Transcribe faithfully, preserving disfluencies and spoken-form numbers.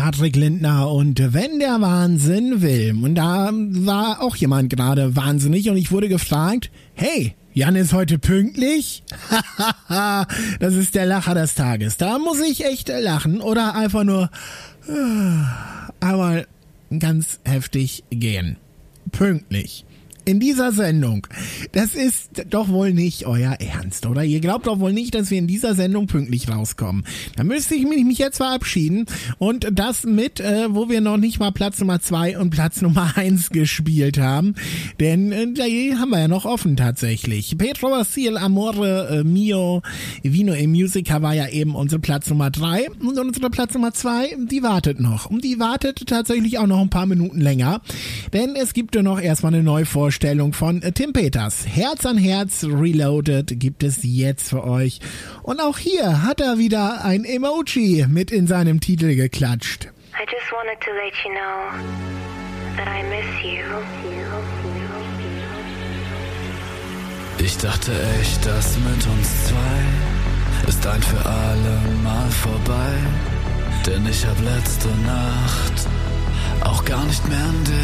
Patrick Lindner und Wenn der Wahnsinn will. Und da war auch jemand gerade wahnsinnig und ich wurde gefragt, hey, Jan ist heute pünktlich? Das ist der Lacher des Tages. Da muss ich echt lachen oder einfach nur einmal ganz heftig gehen. Pünktlich. In dieser Sendung. Das ist doch wohl nicht euer Ernst, oder? Ihr glaubt doch wohl nicht, dass wir in dieser Sendung pünktlich rauskommen. Da müsste ich mich jetzt verabschieden und das mit, äh, wo wir noch nicht mal Platz Nummer zwei und Platz Nummer eins gespielt haben. Denn äh, die haben wir ja noch offen tatsächlich. Pedro Basil, Amore äh, Mio, Vino e Musica war ja eben unsere Platz Nummer drei und unsere Platz Nummer zwei, die wartet noch. Und die wartet tatsächlich auch noch ein paar Minuten länger. Denn es gibt ja noch erstmal eine Neuvorstellung von Tim Peters. Herz an Herz Reloaded gibt es jetzt für euch. Und auch hier hat er wieder ein Emoji mit in seinem Titel geklatscht. I just wanted to let you know that I miss you. Ich dachte echt, das mit uns zwei ist ein für alle Mal vorbei. Denn ich hab letzte Nacht auch gar nicht mehr an dich